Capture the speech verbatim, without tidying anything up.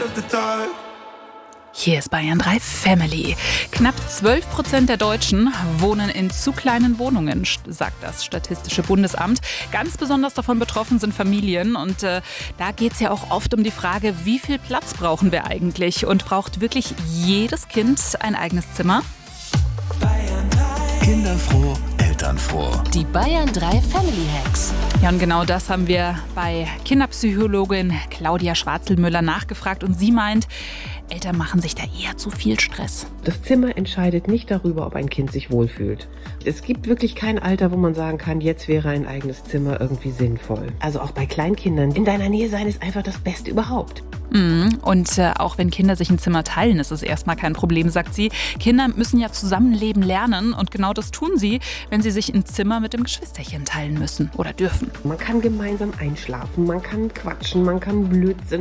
Hier ist Bayern drei Family. Knapp zwölf Prozent der Deutschen wohnen in zu kleinen Wohnungen, sagt das Statistische Bundesamt. Ganz besonders davon betroffen sind Familien. Und äh, da geht es ja auch oft um die Frage, wie viel Platz brauchen wir eigentlich? Und braucht wirklich jedes Kind ein eigenes Zimmer? Kinderfroh, elternfroh. Die Bayern drei Family Hacks. Ja, und genau das haben wir bei Kinderpsychologin Claudia Schwarzelmüller nachgefragt. Und sie meint, Eltern machen sich da eher zu viel Stress. Das Zimmer entscheidet nicht darüber, ob ein Kind sich wohlfühlt. Es gibt wirklich kein Alter, wo man sagen kann, jetzt wäre ein eigenes Zimmer irgendwie sinnvoll. Also auch bei Kleinkindern. In deiner Nähe sein ist einfach das Beste überhaupt. Mhm. Und äh, auch wenn Kinder sich ein Zimmer teilen, ist es erstmal kein Problem, sagt sie. Kinder müssen ja zusammenleben lernen und genau das tun sie, wenn sie sich ein Zimmer mit dem Geschwisterchen teilen müssen oder dürfen. Man kann gemeinsam einschlafen, man kann quatschen, man kann Blödsinn